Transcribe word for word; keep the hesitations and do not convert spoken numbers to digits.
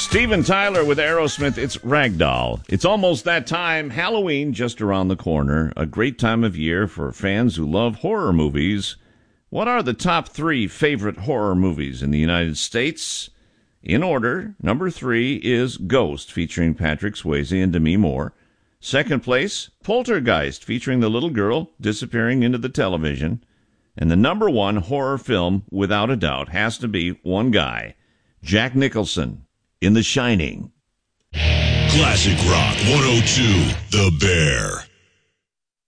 Steven Tyler with Aerosmith. It's Ragdoll. It's almost that time. Halloween just around the corner. A great time of year for fans who love horror movies. What are the top three favorite horror movies in the United States? In order, number three is Ghost, featuring Patrick Swayze and Demi Moore. Second place, Poltergeist, featuring the little girl disappearing into the television. And the number one horror film, without a doubt, has to be one guy, Jack Nicholson, in The Shining. Classic Rock one oh two, The Bear.